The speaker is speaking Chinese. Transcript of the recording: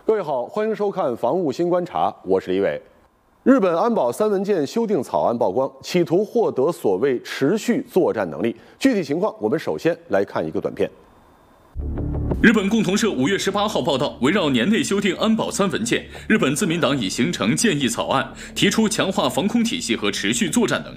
各位好，欢迎收看《防务新观察》，我是李伟。日本安保3文件修订草案曝光，企图获得所谓持续作战能力。具体情况，我们首先来看一个短片。 日本共同社5月18号报道，围绕年内修订安保3文件，日本自民党已形成建议草案，提出强化防空体系和持续作战能